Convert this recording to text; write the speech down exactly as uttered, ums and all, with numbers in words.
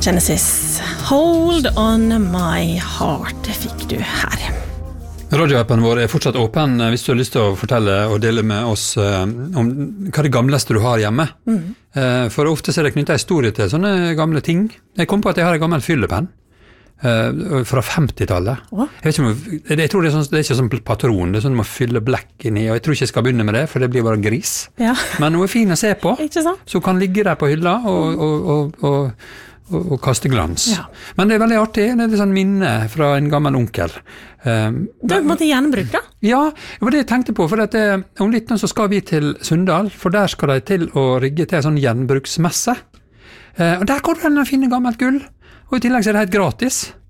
Genesis, Hold on my heart, fikk du her. Radioappen vår er fortsatt åpen hvis du har lyst til å fortelle og dele med oss uh, om hva det gamleste du har hjemme. Mm. Uh, for ofte så er det knyttet historie til sånne gamle ting. Jeg kom på at jeg har en gammel fyllepenn uh, fra femtitallet. Oh. Jeg, vet ikke om, jeg tror det er, sånn, det er ikke sånn patron, det er sånn du må fylle blekk inni, og jeg tror ikke jeg skal begynne med det, for det blir bare gris. Ja. Men noe fin å se på, så kan ligge der på hylla og, og, og, og og kaste glans. Ja. Men det er veldig artig, det er et sånn minne fra en gammel onkel. Um, det er på en måte gjenbruk da? Ja, det var det jeg tenkte på, for at det, om litt nå så skal vi til Sunndal, for der skal de til å rigge til en sånn gjenbruksmesse. Uh, og der kan du finne gammelt gull, og i tillegg så er det helt gratis.